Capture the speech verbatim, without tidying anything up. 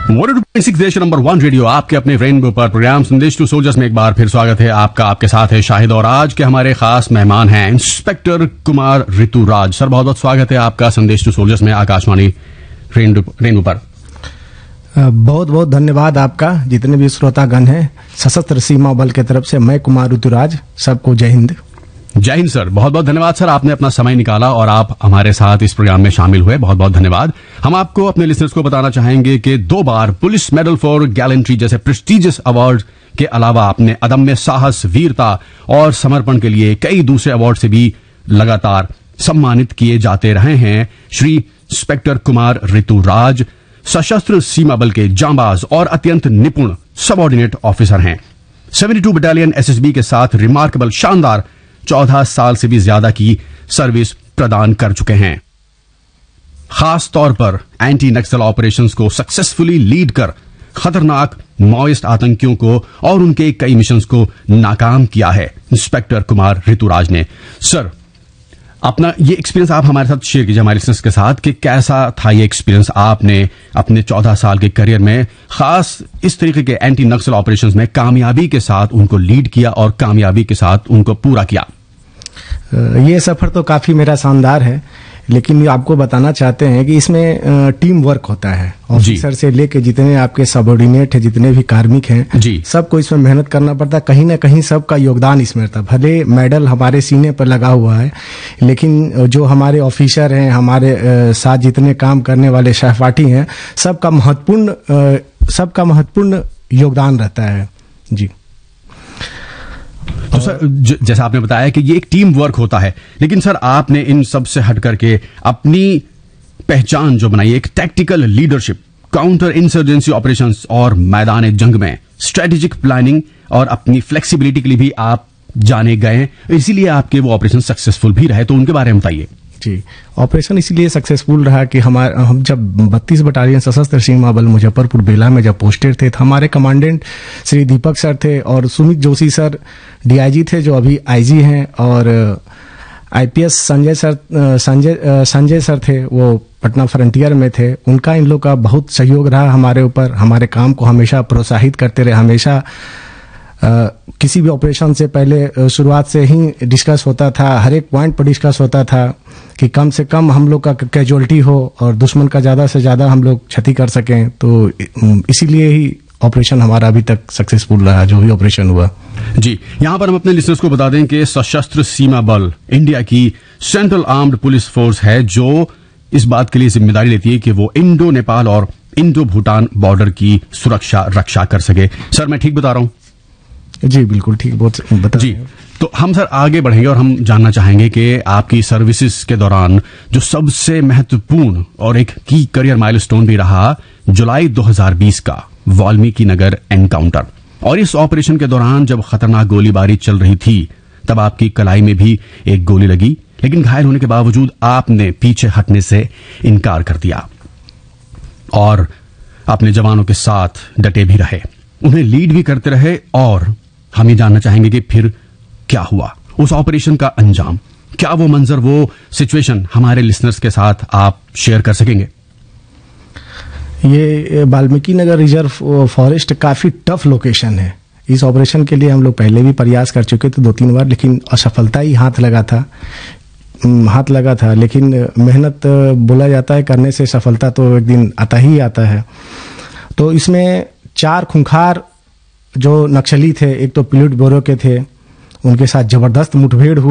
Six number one radio आपके अपने rainbow पर प्रोग्राम संदेश टू सोल्जर्स में एक बार फिर स्वागत है आपका। आपके साथ है शाहिद और आज के हमारे खास मेहमान हैं इंस्पेक्टर कुमार ऋतुराज। सर बहुत बहुत स्वागत है आपका संदेश टू सोल्जर्स में आकाशवाणी रेनबो पर। बहुत बहुत धन्यवाद आपका। जितने भी श्रोतागण हैं सशस्त्र सीमा बल की तरफ से मैं कुमार ऋतुराज, सबको जय हिंद। जय हिंद सर, बहुत बहुत धन्यवाद सर, आपने अपना समय निकाला और आप हमारे साथ इस प्रोग्राम में शामिल हुए, बहुत बहुत धन्यवाद। हम आपको अपने लिसनर्स को बताना चाहेंगे कि दो बार पुलिस मेडल फॉर गैलेंट्री जैसे प्रेस्टिजियस अवार्ड के अलावा आपने अदम्य साहस, वीरता और समर्पण के लिए कई दूसरे अवार्ड से भी लगातार सम्मानित किए जाते रहे हैं। श्री इंस्पेक्टर कुमार ऋतुराज सशस्त्र सीमा बल के जांबाज और अत्यंत निपुण सबऑर्डिनेट ऑफिसर हैं। बहत्तर बटालियन एसएसबी के साथ रिमार्केबल शानदार चौदह साल से भी ज्यादा की सर्विस प्रदान कर चुके हैं। खास तौर पर एंटी नक्सल ऑपरेशंस को सक्सेसफुली लीड कर खतरनाक माओइस्ट आतंकियों को और उनके कई मिशंस को नाकाम किया है इंस्पेक्टर कुमार ऋतुराज ने। सर अपना ये एक्सपीरियंस आप हमारे साथ शेयर कीजिए, हमारे लिसनर्स के साथ, कि कैसा था ये एक्सपीरियंस आपने अपने चौदह साल के करियर में खास इस तरीके के एंटी नक्सल ऑपरेशंस में कामयाबी के साथ उनको लीड किया और कामयाबी के साथ उनको पूरा किया। ये सफर तो काफी मेरा शानदार है, लेकिन आपको बताना चाहते हैं कि इसमें टीम वर्क होता है। ऑफिसर से लेके जितने आपके सबऑर्डिनेट है, जितने भी कार्मिक हैं, सबको इसमें मेहनत करना पड़ता है। कहीं ना कहीं सबका योगदान इसमें रहता है। भले मेडल हमारे सीने पर लगा हुआ है, लेकिन जो हमारे ऑफिसर हैं, हमारे साथ जितने काम करने वाले सहपाठी हैं, सबका महत्वपूर्ण सबका महत्वपूर्ण योगदान रहता है। जी तो सर जैसा आपने बताया कि ये एक टीम वर्क होता है, लेकिन सर आपने इन सब से हट करके अपनी पहचान जो बनाई, एक tactical leadership, counter insurgency operations और मैदान जंग में स्ट्रेटेजिक प्लानिंग और अपनी फ्लेक्सिबिलिटी के लिए भी आप जाने गए, इसीलिए आपके वो ऑपरेशन सक्सेसफुल भी रहे, तो उनके बारे में बताइए। जी, ऑपरेशन इसलिए सक्सेसफुल रहा कि हमारे हम जब बत्तीस बटालियन सशस्त्र सीमा बल मुजफ्फरपुर बेला में जब पोस्टेड थे, तो हमारे कमांडेंट श्री दीपक सर थे और सुमित जोशी सर डीआईजी थे जो अभी आईजी हैं, और IPS Sanjay sir Sanjay Sanjay sir थे, वो पटना फ्रंटियर में थे। उनका इन लोग का बहुत सहयोग रहा हमारे ऊपर, हमारे काम को हमेशा प्रोत्साहित करते रहे। हमेशा Uh, किसी भी ऑपरेशन से पहले शुरुआत से ही डिस्कस होता था, हर एक पॉइंट पर डिस्कस होता था कि कम से कम हम लोग का कैजुअलिटी हो और दुश्मन का ज्यादा से ज्यादा हम लोग क्षति कर सकें। तो इसीलिए ही ऑपरेशन हमारा अभी तक सक्सेसफुल रहा, जो भी ऑपरेशन हुआ। जी, यहां पर हम अपने लिसनर्स को बता दें कि सशस्त्र सीमा बल इंडिया की सेंट्रल आर्म्ड पुलिस फोर्स है जो इस बात के लिए जिम्मेदारी लेती है कि वो इंडो नेपाल और इंडो भूटान बॉर्डर की सुरक्षा रक्षा कर सके। सर मैं ठीक बता रहा हूं? जी बिल्कुल ठीक बहुत बता जी। तो हम सर आगे बढ़ेंगे और हम जानना चाहेंगे कि आपकी सर्विसेज के दौरान जो सबसे महत्वपूर्ण और एक की करियर माइलस्टोन भी रहा जुलाई दो हज़ार बीस का वाल्मीकि नगर एनकाउंटर। और इस ऑपरेशन के दौरान जब खतरनाक गोलीबारी चल रही थी, तब आपकी कलाई में भी एक गोली लगी, लेकिन घायल होने के बावजूद आपने पीछे हटने से इनकार कर दिया और अपने जवानों के साथ डटे भी रहे, उन्हें लीड भी करते रहे। और हम ये जानना चाहेंगे कि फिर क्या हुआ, उस ऑपरेशन का अंजाम क्या, वो मंजर, वो सिचुएशन हमारे लिसनर्स के साथ आप शेयर कर सकेंगे? ये वाल्मीकि नगर रिजर्व फॉरेस्ट काफी टफ लोकेशन है। इस ऑपरेशन के लिए हम लोग पहले भी प्रयास कर चुके थे दो तीन बार, लेकिन असफलता ही हाथ लगा था हाथ लगा था लेकिन मेहनत बोला जाता है करने से सफलता तो एक दिन आता ही आता है। तो इसमें चार खूंखार जो नक्सली थे, एक तो पुलिस ब्यूरो के थे, उनके साथ जबरदस्त मुठभेड़ हुआ।